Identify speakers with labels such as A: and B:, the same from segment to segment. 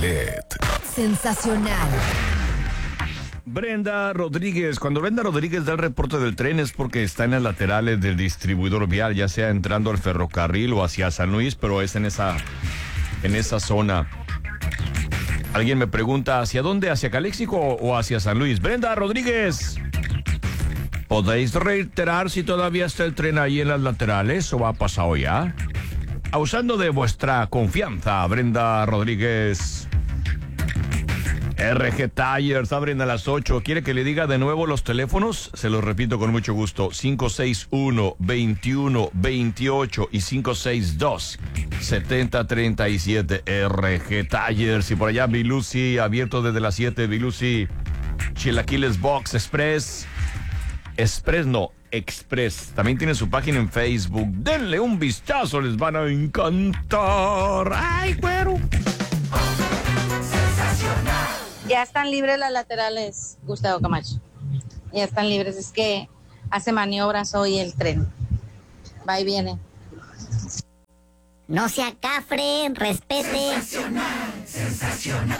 A: Gillette.
B: Sensacional.
C: Brenda Rodríguez. Cuando Brenda Rodríguez da el reporte del tren es porque está en las laterales del distribuidor vial, ya sea entrando al ferrocarril o hacia San Luis, pero es en esa zona. Alguien me pregunta, ¿hacia dónde? ¿Hacia Caléxico o hacia San Luis? Brenda Rodríguez, ¿podéis reiterar si todavía está el tren ahí en las laterales o ha pasado ya? Abusando de vuestra confianza, Brenda Rodríguez. RG Tires abren a las 8. ¿Quiere que le diga de nuevo los teléfonos? Se los repito con mucho gusto. 561-2128 y 562-7037. RG Tires. Y por allá Bilusi, abierto desde las 7. Bilusi, Chilaquiles Box Express. Express. También tiene su página en Facebook. Denle un vistazo, les van a encantar. ¡Ay, güero!
D: Ya están libres las laterales, Gustavo Camacho. Ya están libres. Es que hace maniobras hoy el tren. Va y viene.
E: No se acafre, respete.
A: Sensacional.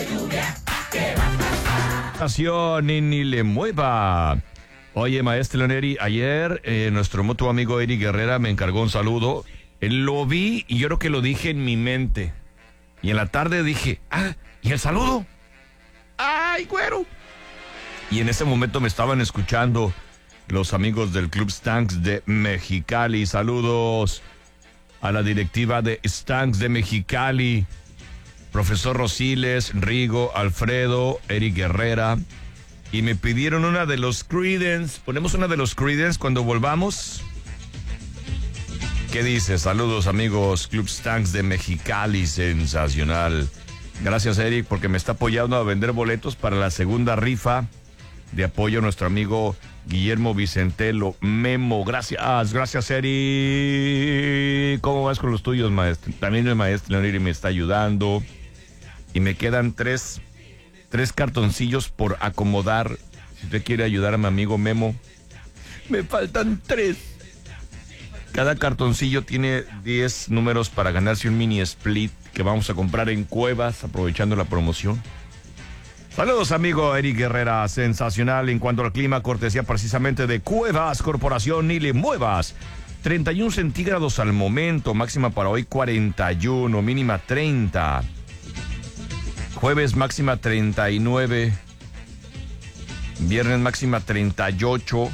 C: Estación y ni le mueva. Oye, maestro Neri, ayer nuestro mutuo amigo Eric Guerrera me encargó un saludo. Lo vi y yo creo que lo dije en mi mente. Y en la tarde dije, ¿y el saludo? ¡Ay, güero! Y en ese momento me estaban escuchando los amigos del Club Stanks de Mexicali. Saludos a la directiva de Stanks de Mexicali. Profesor Rosiles, Rigo, Alfredo, Eric Guerrera. Y me pidieron una de los Creedence. ¿Ponemos una de los Creedence cuando volvamos? ¿Qué dice? Saludos, amigos. Club Stanks de Mexicali, sensacional. Gracias, Eric, porque me está apoyando a vender boletos para la segunda rifa de apoyo a nuestro amigo Guillermo Vicentelo Memo. Gracias, Eric. ¿Cómo vas con los tuyos, maestro? También el maestro Neri me está ayudando. Y me quedan tres cartoncillos por acomodar. Si usted quiere ayudar a mi amigo Memo, me faltan 3. Cada cartoncillo tiene 10 números para ganarse un mini split que vamos a comprar en Cuevas, aprovechando la promoción. Saludos, amigo Eric Guerrera, sensacional. En cuanto al clima, cortesía precisamente de Cuevas Corporación, ni le muevas. 31 centígrados al momento, máxima para hoy 41, mínima 30. Jueves máxima 39, viernes máxima 38.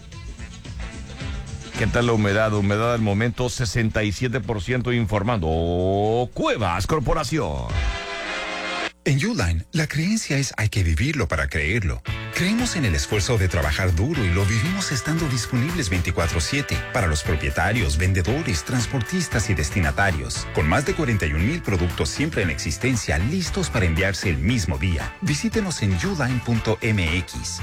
C: ¿Qué tal la humedad? Humedad al momento 67% informando Cuevas Corporación.
F: En Uline, la creencia es hay que vivirlo para creerlo. Creemos en el esfuerzo de trabajar duro y lo vivimos estando disponibles 24/7 para los propietarios, vendedores, transportistas y destinatarios. Con más de 41,000 productos siempre en existencia, listos para enviarse el mismo día. Visítenos en uline.mx,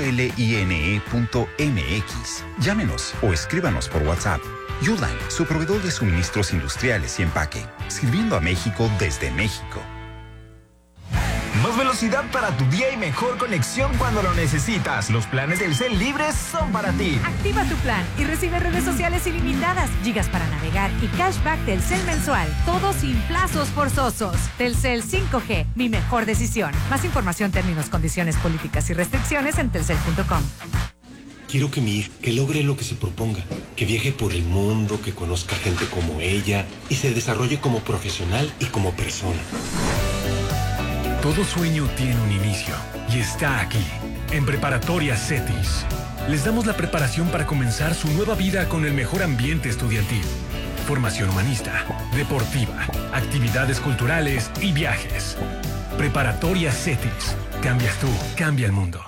F: uline.mx. Llámenos o escríbanos por WhatsApp. Uline, su proveedor de suministros industriales y empaque, sirviendo a México desde México.
G: Más velocidad para tu día y mejor conexión cuando lo necesitas. Los planes del Telcel libres son para ti.
H: Activa tu plan y recibe redes sociales ilimitadas, gigas para navegar y cashback Telcel mensual. Todo sin plazos forzosos. Telcel 5G, mi mejor decisión. Más información, términos, condiciones, políticas y restricciones en telcel.com.
I: Quiero que mi hija, que logre lo que se proponga, que viaje por el mundo, que conozca gente como ella y se desarrolle como profesional y como persona.
J: Todo sueño tiene un inicio y está aquí, en Preparatoria CETIS. Les damos la preparación para comenzar su nueva vida con el mejor ambiente estudiantil. Formación humanista, deportiva, actividades culturales y viajes. Preparatoria CETIS. Cambias tú, cambia el mundo.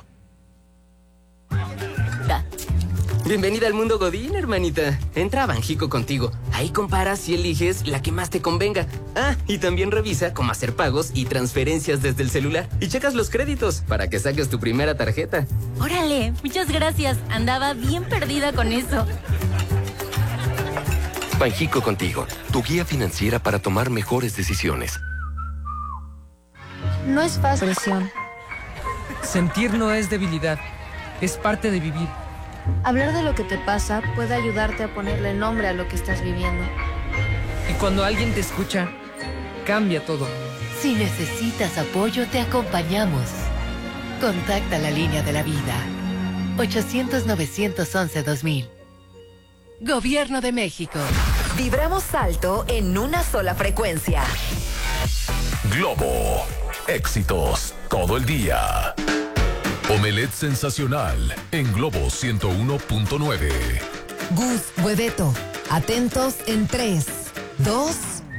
K: Bienvenida al mundo Godín, hermanita. Entra a Banjico contigo. Ahí comparas y eliges la que más te convenga. Y también revisa cómo hacer pagos y transferencias desde el celular. Y checas los créditos para que saques tu primera tarjeta.
L: Órale, muchas gracias. Andaba bien perdida con eso.
M: Banjico contigo, tu guía financiera para tomar mejores decisiones.
N: No es fácil. Presión.
O: Sentir no es debilidad, es parte de vivir.
N: Hablar de lo que te pasa puede ayudarte a ponerle nombre a lo que estás viviendo.
O: Y cuando alguien te escucha, cambia todo.
B: Si necesitas apoyo, te acompañamos. Contacta la línea de la vida. 800-911-2000. Gobierno de México.
P: Vibramos alto en una sola frecuencia.
Q: Globo. Éxitos todo el día. Omelette sensacional en Globo 101.9.
P: Gus, Hueveto. Atentos en 3, 2.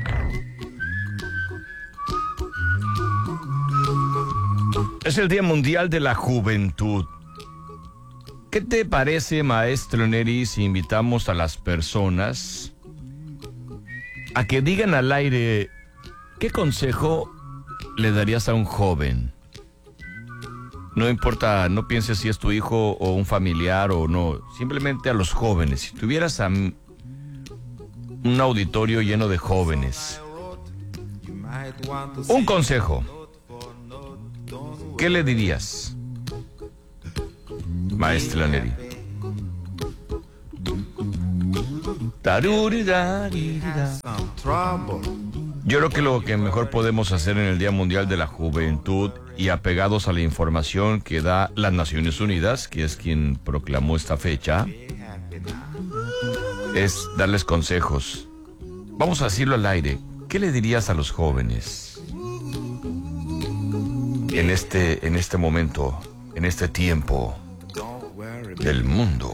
C: Es el Día Mundial de la Juventud. ¿Qué te parece, maestro Neri, si invitamos a las personas a que digan al aire qué consejo le darías a un joven? No importa, no pienses si es tu hijo o un familiar o no, simplemente a los jóvenes. Si tuvieras un auditorio lleno de jóvenes, un consejo, ¿qué le dirías, maestra Neri? Yo creo que lo que mejor podemos hacer en el Día Mundial de la Juventud y apegados a la información que da las Naciones Unidas, que es quien proclamó esta fecha, es darles consejos. Vamos a decirlo al aire. ¿Qué le dirías a los jóvenes en este momento, en este tiempo del mundo?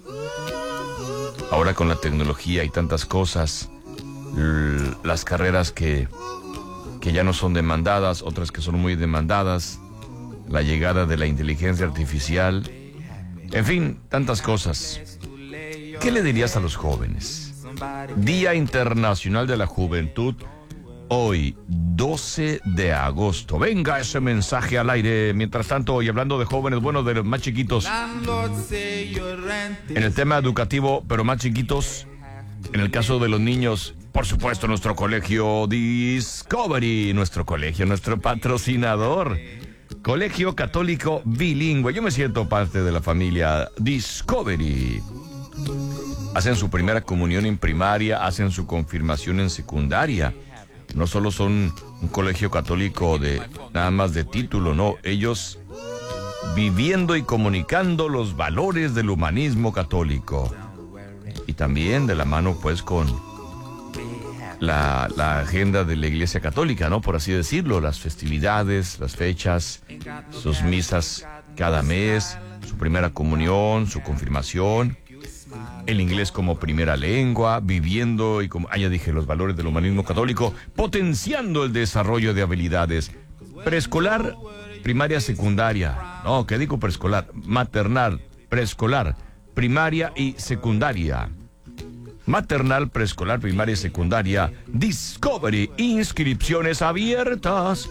C: Ahora con la tecnología y tantas cosas, las carreras que ya no son demandadas, otras que son muy demandadas, la llegada de la inteligencia artificial, en fin, tantas cosas. ¿Qué le dirías a los jóvenes? Día Internacional de la Juventud, hoy, 12 de agosto. Venga ese mensaje al aire. Mientras tanto, y hablando de jóvenes, bueno, de los más chiquitos, en el tema educativo, pero más chiquitos, en el caso de los niños, por supuesto, nuestro colegio Discovery, nuestro patrocinador, Colegio Católico Bilingüe. Yo me siento parte de la familia Discovery. Hacen su primera comunión en primaria, hacen su confirmación en secundaria. No solo son un colegio católico de nada más de título, no, ellos viviendo y comunicando los valores del humanismo católico. Y también de la mano, pues, con la agenda de la Iglesia Católica, ¿no? Por así decirlo, las festividades, las fechas, sus misas cada mes, su primera comunión, su confirmación, el inglés como primera lengua, viviendo y como, ya dije, los valores del humanismo católico, potenciando el desarrollo de habilidades. Preescolar, primaria, secundaria. No, ¿qué digo preescolar? Maternal, preescolar, primaria y secundaria. Maternal, preescolar, primaria y secundaria. Discovery, inscripciones abiertas.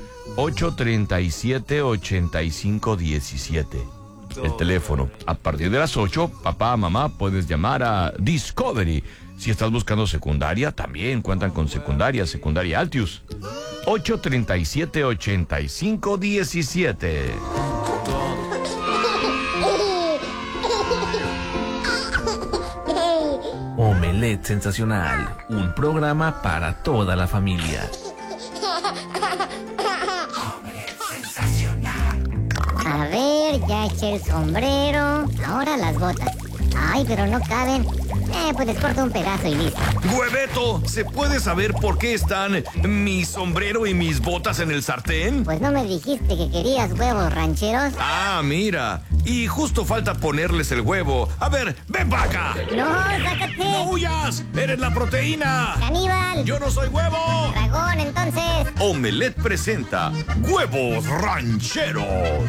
C: 837-8517. El teléfono. A partir de las 8, papá, mamá, puedes llamar a Discovery. Si estás buscando secundaria, también cuentan con secundaria Altius. 837-8517.
R: Omelette sensacional, un programa para toda la familia.
E: A ver, ya eché el sombrero, ahora las botas. Ay, pero no caben. Pues les corto un pedazo y listo.
C: Hueveto, ¿se puede saber por qué están mi sombrero y mis botas en el sartén?
E: Pues no me dijiste que querías huevos rancheros.
C: Ah, mira. Y justo falta ponerles el huevo. A ver, ven para acá.
E: No, sácate.
C: ¡No huyas! ¡Eres la proteína!
E: ¡Caníbal!
C: ¡Yo no soy huevo!
E: ¡Dragón, entonces!
C: Omelette presenta Huevos Rancheros.